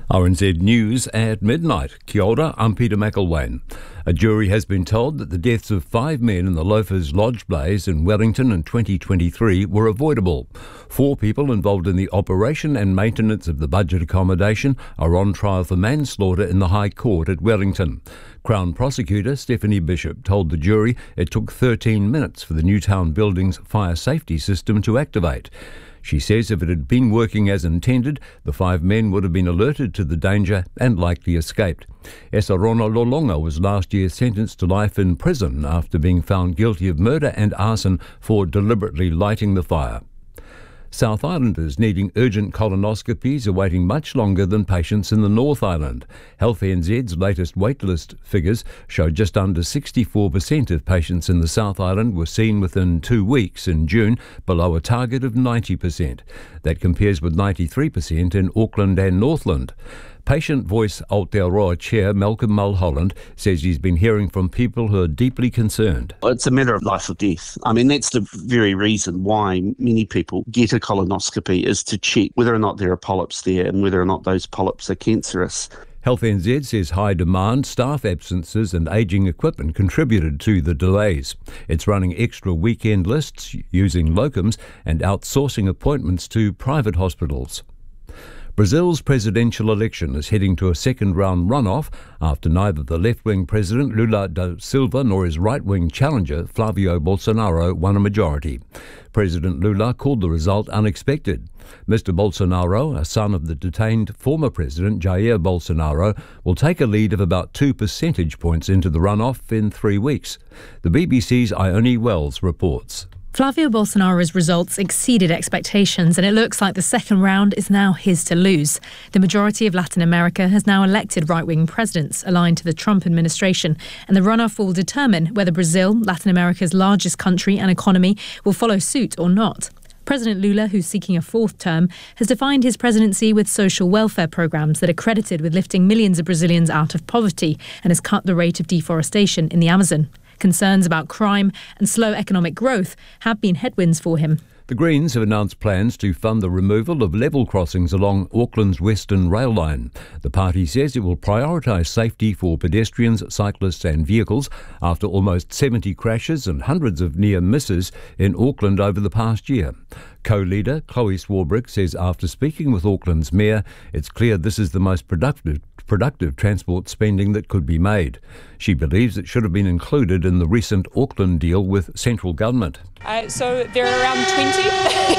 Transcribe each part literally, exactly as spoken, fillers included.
R N Z News at midnight. Kia ora, I'm Peter McElwain. A jury has been told that the deaths of five men in the Loafers Lodge blaze in Wellington in twenty twenty-three were avoidable. Four people involved in the operation and maintenance of the budget accommodation are on trial for manslaughter in the High Court at Wellington. Crown Prosecutor Stephanie Bishop told the jury it took thirteen minutes for the Newtown building's fire safety system to activate. She says if it had been working as intended, the five men would have been alerted to the danger and likely escaped. Esarona Lolonga was last year sentenced to life in prison after being found guilty of murder and arson for deliberately lighting the fire. South Islanders needing urgent colonoscopies are waiting much longer than patients in the North Island. Health N Z's latest waitlist figures show just under sixty-four percent of patients in the South Island were seen within two weeks in June, below a target of ninety percent. That compares with ninety-three percent in Auckland and Northland. Patient Voice Aotearoa Chair Malcolm Mulholland says he's been hearing from people who are deeply concerned. It's a matter of life or death. I mean, that's the very reason why many people get a colonoscopy, is to check whether or not there are polyps there and whether or not those polyps are cancerous. Health N Z says high demand, staff absences and ageing equipment contributed to the delays. It's running extra weekend lists, using locums and outsourcing appointments to private hospitals. Brazil's presidential election is heading to a second-round runoff after neither the left-wing president Lula da Silva nor his right-wing challenger Flavio Bolsonaro won a majority. President Lula called the result unexpected. Mister Bolsonaro, a son of the detained former president Jair Bolsonaro, will take a lead of about two percentage points into the runoff in three weeks. The B B C's Ione Wells reports. Flavio Bolsonaro's results exceeded expectations, and it looks like the second round is now his to lose. The majority of Latin America has now elected right-wing presidents aligned to the Trump administration, and the runoff will determine whether Brazil, Latin America's largest country and economy, will follow suit or not. President Lula, who's seeking a fourth term, has defined his presidency with social welfare programs that are credited with lifting millions of Brazilians out of poverty and has cut the rate of deforestation in the Amazon. Concerns about crime and slow economic growth have been headwinds for him. The Greens have announced plans to fund the removal of level crossings along Auckland's Western Rail Line. The party says it will prioritise safety for pedestrians, cyclists and vehicles after almost seventy crashes and hundreds of near misses in Auckland over the past year. Co-leader Chloe Swarbrick says after speaking with Auckland's mayor, it's clear this is the most productive productive transport spending that could be made. She believes it should have been included in the recent Auckland deal with central government. Uh, so there are around twenty.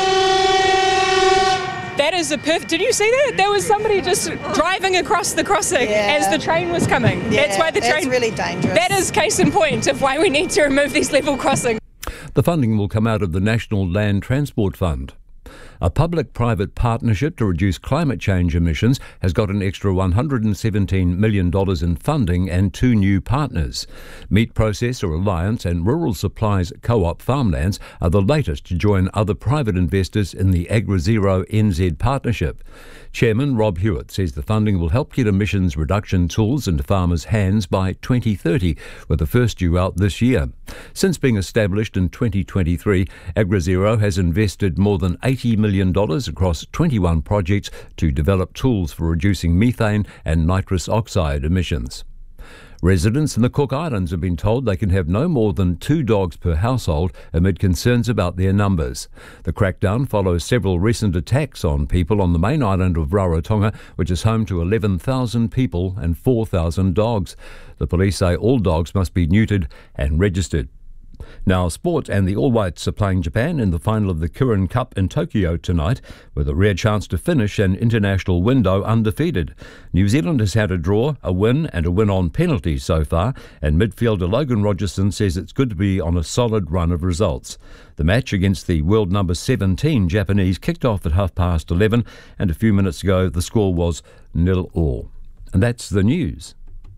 That is a perfect... Did you see that? There was somebody just driving across the crossing yeah. as the train was coming. Yeah, that's why the train... That's really dangerous. That is case in point of why we need to remove these level crossings. The funding will come out of the National Land Transport Fund. A public-private partnership to reduce climate change emissions has got an extra one hundred seventeen million dollars in funding and two new partners. Meat Processor Alliance and Rural Supplies Co-op Farmlands are the latest to join other private investors in the AgriZero N Z partnership. Chairman Rob Hewitt says the funding will help get emissions reduction tools into farmers' hands by twenty thirty, with the first due out this year. Since being established in twenty twenty-three, AgriZero has invested more than eighty million dollars across twenty-one projects to develop tools for reducing methane and nitrous oxide emissions. Residents in the Cook Islands have been told they can have no more than two dogs per household amid concerns about their numbers. The crackdown follows several recent attacks on people on the main island of Rarotonga, which is home to eleven thousand people and four thousand dogs. The police say all dogs must be neutered and registered. Now sport, and the All Whites are playing Japan in the final of the Kirin Cup in Tokyo tonight, with a rare chance to finish an international window undefeated. New Zealand has had a draw, a win and a win on penalties so far, and midfielder Logan Rogerson says it's good to be on a solid run of results. The match against the world number seventeen Japanese kicked off at half past eleven, and a few minutes ago the score was nil all. And that's the news.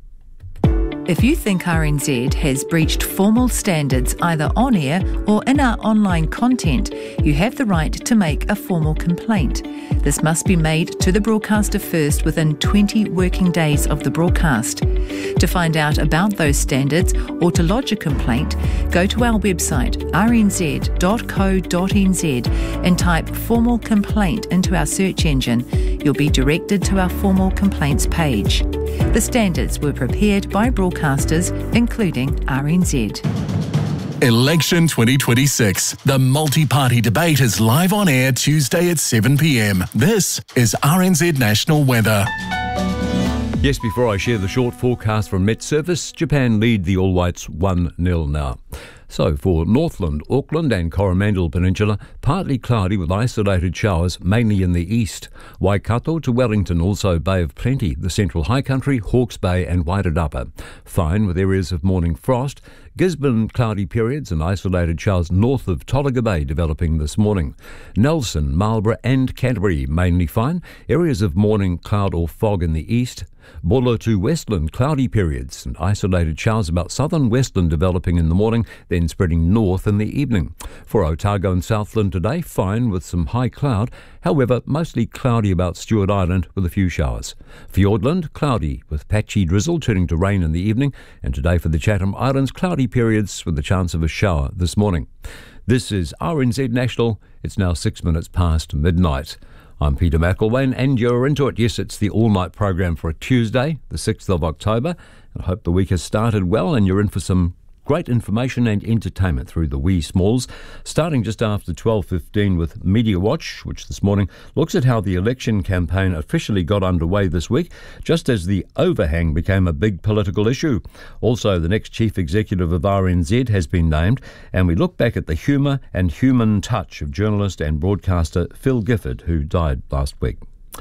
If you think R N Z has breached formal standards either on air or in our online content, you have the right to make a formal complaint. This must be made to the broadcaster first within twenty working days of the broadcast. To find out about those standards or to lodge a complaint, go to our website r n z dot co dot n z and type formal complaint into our search engine. you'll be directed to our formal complaints page. The standards were prepared by broadcasters, including R N Z. Election twenty twenty-six. The multi-party debate is live on air Tuesday at seven p m. This is R N Z National Weather. Yes, before I share the short forecast from Met Service, Japan lead the All Whites one nil now. So for Northland, Auckland and Coromandel Peninsula, partly cloudy with isolated showers, mainly in the east. Waikato to Wellington, also Bay of Plenty, the Central High Country, Hawke's Bay and Wairarapa. Fine with areas of morning frost. Gisborne, cloudy periods and isolated showers north of Tolaga Bay developing this morning. Nelson, Marlborough and Canterbury, mainly fine. Areas of morning cloud or fog in the east. Buller to Westland, cloudy periods and isolated showers about southern Westland developing in the morning, then spreading north in the evening. For Otago and Southland today, fine with some high cloud. However, mostly cloudy about Stewart Island with a few showers. Fiordland, cloudy with patchy drizzle turning to rain in the evening. And today for the Chatham Islands, cloudy periods with the chance of a shower this morning. This is R N Z National. It's now six minutes past midnight. I'm Peter McElwain and you're into it. Yes, it's the all-night program for a Tuesday, the sixth of October. I hope the week has started well and you're in for some great information and entertainment through the wee smalls. Starting just after twelve fifteen with Media Watch, which this morning looks at how the election campaign officially got underway this week, just as the overhang became a big political issue. Also, the next chief executive of R N Z has been named, and we look back at the humour and human touch of journalist and broadcaster Phil Gifford, who died last week.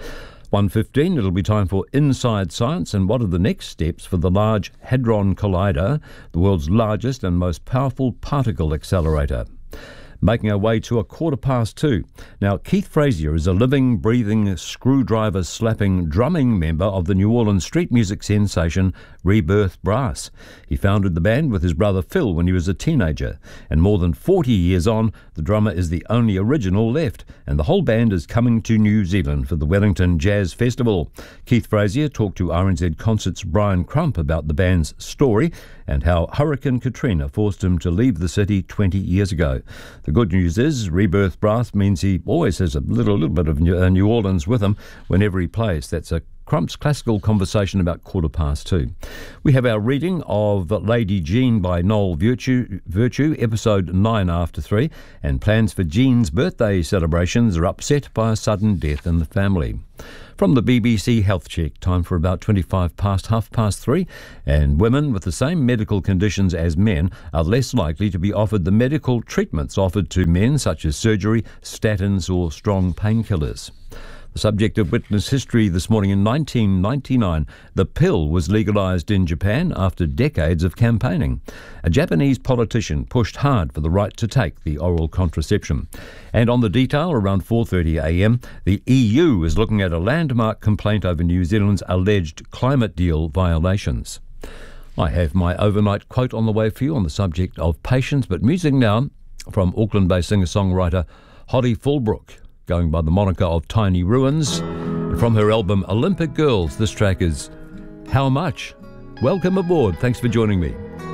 one fifteen, it'll be time for Inside Science and what are the next steps for the Large Hadron Collider, the world's largest and most powerful particle accelerator. Making our way to a quarter past two. Now, Keith Frazier is a living, breathing, screwdriver-slapping, drumming member of the New Orleans street music sensation Rebirth Brass. He founded the band with his brother Phil when he was a teenager, and more than forty years on, the drummer is the only original left, and the whole band is coming to New Zealand for the Wellington Jazz Festival. Keith Frazier talked to R N Z Concert's Brian Crump about the band's story and how Hurricane Katrina forced him to leave the city twenty years ago. The good news is Rebirth Brass means he always has a little, little bit of New Orleans with him whenever he plays. That's a Crump's classical conversation about quarter past two. We have our reading of Lady Jean by Noel Virtue, Virtue, episode nine after three, and plans for Jean's birthday celebrations are upset by a sudden death in the family. From the B B C Health Check, time for about twenty-five past half past three, and women with the same medical conditions as men are less likely to be offered the medical treatments offered to men, such as surgery, statins or strong painkillers. The subject of Witness History this morning: in nineteen ninety-nine, the pill was legalised in Japan after decades of campaigning. A Japanese politician pushed hard for the right to take the oral contraception. And on the detail, around four thirty a m, the E U is looking at a landmark complaint over New Zealand's alleged climate deal violations. I have my overnight quote on the way for you on the subject of patience, but music now from Auckland-based singer-songwriter Holly Fulbrook, going by the moniker of Tiny Ruins. From her album Olympic Girls, this track is How Much? Welcome aboard. Thanks for joining me.